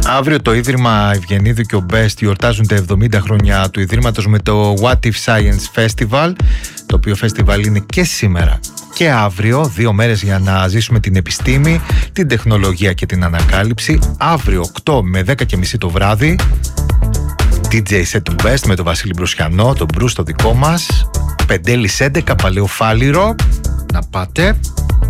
Αύριο το Ίδρυμα Ευγενίδου και ο Best γιορτάζουν τα 70 χρόνια του Ιδρύματος με το What If Science Festival, το οποίο φεστιβάλ είναι και σήμερα και αύριο, 2 μέρες για να ζήσουμε την επιστήμη, την τεχνολογία και την ανακάλυψη. Αύριο 8 με 10.30 το βράδυ, DJ set του Best με τον Βασίλη Μπρουσιανό, τον Μπρους το δικό μας, Πεντέλης 11, Παλαιοφάλιρο, να πάτε.